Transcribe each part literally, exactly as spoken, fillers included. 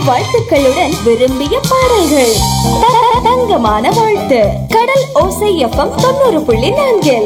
வாழ்த்துக்களுடன் விரும்பிய பாடல்கள். தங்கமான வாழ்த்து. கடல் ஓசை எஃப்எம் தொண்ணூறு புள்ளி நான்கில்.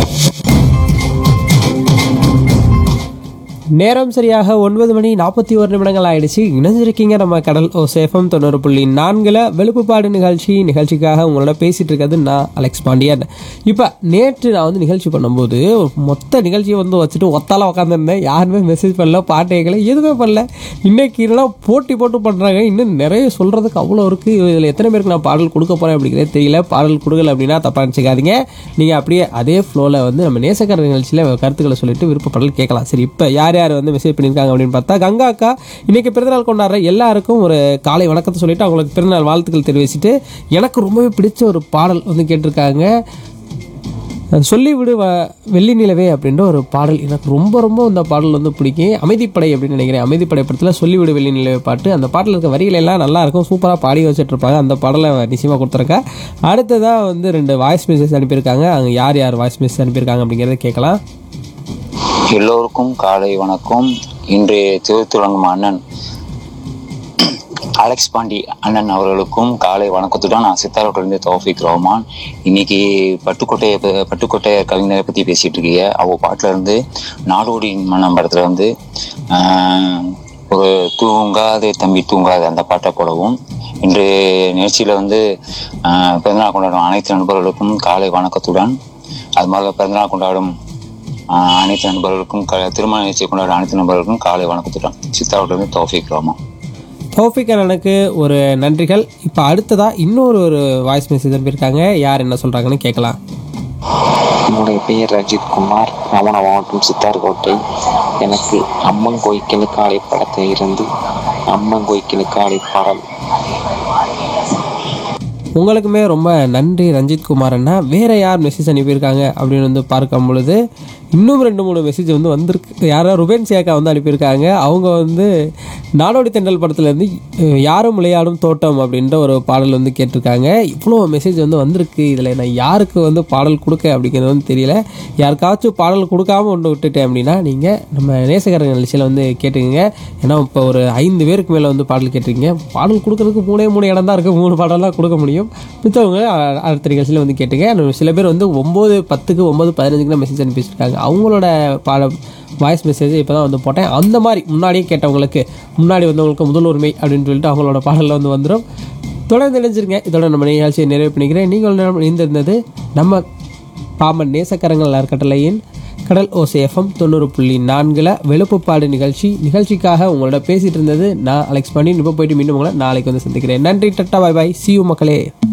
நேரம் சரியாக ஒன்பது மணி நாற்பத்தி ஒரு நிமிடங்கள் ஆயிடுச்சு. இணைஞ்சிருக்கீங்க நம்ம கடல் ஓசேஃபம் தொண்ணூறு புள்ளி நான்கில் வெளுப்புப்பாடு நிகழ்ச்சி. நிகழ்ச்சிக்காக உங்களோட பேசிகிட்டு இருக்கிறது நான் அலெக்ஸ் பாண்டியன். இப்போ நேற்று நான் வந்து நிகழ்ச்சி பண்ணும்போது மொத்த நிகழ்ச்சியை வந்து வச்சுட்டு ஒத்தால உட்காந்துருந்தேன். யாருமே மெசேஜ் பண்ணல, பாட்டைகளை எதுவுமே பண்ணல. இன்னைக்கு இதெல்லாம் போட்டி போட்டு பண்ணுறாங்க. இன்னும் நிறைய சொல்கிறதுக்கு அவ்வளோ இருக்குது. இதில் எத்தனை பேருக்கு நான் பாடல் கொடுக்க போகிறேன் அப்படிங்கிறதே தெரியல. பாடல் கொடுக்கல அப்படின்னா தப்பாக நினச்சிக்காதீங்க. நீங்கள் அப்படியே அதே ஃப்ளோவில் வந்து நம்ம நேசக்கார நிகழ்ச்சியில் கருத்துக்களை சொல்லிட்டு விருப்ப பாடல் கேட்கலாம். சரி, இப்போ யார் யார் வந்து மெசேஜ் பண்ணியிருக்காங்க அப்படின்னு பார்த்தா, கங்கா அக்கா இன்னைக்கு பிறந்தநாள் கொண்டாடுற எல்லாருக்கும் ஒரு காலை வணக்கத்தை சொல்லிட்டு அவங்களுக்கு பிறந்தநாள் வாழ்த்துக்கள் தெரிவிச்சுட்டு எனக்கு ரொம்பவே பிடிச்ச ஒரு பாடல் வந்து கேட்டிருக்காங்க. சொல்லிவிடு வெள்ளி நிலவே அப்படின்ற ஒரு பாடல். எனக்கு ரொம்ப ரொம்ப இந்த பாடல் வந்து பிடிக்கும். அமைதிப்படை அப்படின்னு நினைக்கிறேன். அமைதிப்படை படத்தில் சொல்லிவிடு வெள்ளி நிலவே பாட்டு. அந்த பாட்டில் இருக்க வரிகள் எல்லாம் நல்லா இருக்கும், சூப்பராக பாடி வச்சுட்டு இருப்பாங்க. அந்த பாடலை நிச்சயமாக கொடுத்துருக்கா. அடுத்ததாக வந்து ரெண்டு வாய்ஸ் மெசேஜ் அனுப்பியிருக்காங்க. அங்கே யார் யார் வாய்ஸ் மெசேஜ் அனுப்பியிருக்காங்க அப்படிங்கிறத கேட்கலாம். எல்லோருக்கும் காலை வணக்கம். இன்றைய தேர்வு தொடங்கும் அண்ணன் அலெக்ஸ் பாண்டி அண்ணன் அவர்களுக்கும் காலை வணக்கத்துடன் நான் சித்தாரோட்டிலிருந்து தௌஃபிக் ரஹ்மான். இன்னைக்கு பட்டுக்கோட்டையை பட்டுக்கோட்டையை கவிஞரை பற்றி பேசிட்டு இருக்கீங்க. அவங்க பாட்டில் இருந்து நாடோடி மன்னம் படத்தில் வந்து ஒரு தூங்காதே தம்பி தூங்காது அந்த பாட்டை போடவும். இன்று நிகழ்ச்சியில் வந்து பிறந்தநாள் கொண்டாடும் அனைத்து நண்பர்களுக்கும் காலை வணக்கத்துடன், அது மாதிரி பிறந்தநாள் கொண்டாடும் அனைத்து நண்பர்களுக்கும் திருமண நிகழ்ச்சியை கொண்டாடும் அனைத்து நண்பர்களுக்கும் காலை வணக்கத்துடன் சித்தாரோட்டிலிருந்து தௌஃபிக் ரஹ்மான். தௌஃபிக் அண்ணனுக்கு ஒரு நன்றிகள். இப்போ அடுத்ததாக இன்னொரு ஒரு வாய்ஸ் மெசேஜ் அனுப்பியிருக்காங்க. யார் என்ன சொல்கிறாங்கன்னு கேட்கலாம். என்னுடைய பெயர் ரஞ்சித் குமார், ராமநாத மாவட்டம் சித்தார்கோட்டை. எனக்கு அம்மன் கோயிலுக்கு காலை படத்தில் இருந்து அம்மன் கோயிலுக்கு காலை பாடல். உங்களுக்குமே ரொம்ப நன்றி ரஞ்சித் குமார் அண்ணா. வேறு யார் மெசேஜ் அனுப்பியிருக்காங்க அப்படின்னு வந்து பார்க்கும் பொழுது இன்னும் ரெண்டு மூணு மெசேஜ் வந்து வந்திருக்கு. யாரோ ருபேன் சேக்கா வந்து அனுப்பியிருக்காங்க. அவங்க வந்து நாடோடி தென்றல் படத்துலேருந்து யாரும் விளையாடும் தோட்டம் அப்படின்ற ஒரு பாடல் வந்து கேட்டிருக்காங்க. இவ்வளோ மெசேஜ் வந்து வந்திருக்கு. இதில் நான் யாருக்கு வந்து பாடல் கொடுக்க அப்படிங்கிறது வந்து தெரியல. யாருக்காச்சும் பாடல் கொடுக்காமல் ஒன்று விட்டுட்டேன் அப்படின்னா நீங்கள் நம்ம நேசக்கார நிகழ்ச்சியில் வந்து கேட்டுக்கோங்க. ஏன்னா இப்போ ஒரு ஐந்து பேருக்கு மேலே வந்து பாடல் கேட்டிருக்கீங்க. பாடல் கொடுக்கறதுக்கு மூணே மூணு இடம் தான் இருக்குது. மூணு பாடல் தான் கொடுக்க முடியும். மித்தவங்க அடுத்த நிகழ்ச்சியில் வந்து கேட்டுங்க. சில பேர் வந்து ஒம்பது பத்துக்கு ஒம்பது பதினஞ்சுக்கு தான் மெசேஜ் அனுப்பிச்சிருக்காங்க. அவங்களோட பாட வாய்ஸ் மெசேஜ் இப்போ தான் வந்து போட்டேன். அந்த மாதிரி முன்னாடியே கேட்டவங்களுக்கு, முன்னாடி வந்தவங்களுக்கு முதல் உரிமை அப்படின்னு சொல்லிட்டு அவங்களோட பாடலில் வந்து வந்துடும். தொடர்ந்து இணைஞ்சிருங்க. இதோட நம்ம நிகழ்ச்சியை நிறைவு பண்ணிக்கிறேன். நீங்கள் இணைந்திருந்தது நம்ம பாம்பன் நேசக்கரங்கள் அறக்கட்டளையின் கடல் ஓசை எஃப்எம் தொண்ணூறு புள்ளி நான்கில் வெளுப்புப்பாடு நிகழ்ச்சி. நிகழ்ச்சிக்காக உங்களோட பேசிகிட்டு இருந்தது நான் அலெக்ஸ் பண்ணி. இப்போ போயிட்டு மீண்டும் உங்களை நாளைக்கு வந்து சந்திக்கிறேன். நன்றி, ta-ta, bye bye, C you மக்களே.